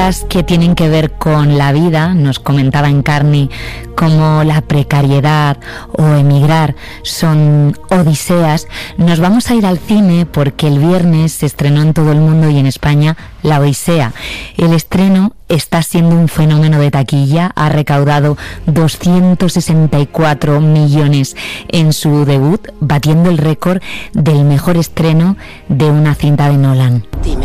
películas que tienen que ver con la vida, nos comentaba Encarni, como La precariedad o Emigrar, son odiseas, nos vamos a ir al cine porque el viernes se estrenó en todo el mundo y en España La Odisea. El estreno está siendo un fenómeno de taquilla, ha recaudado 264 millones en su debut, batiendo el récord del mejor estreno de una cinta de Nolan. Dime,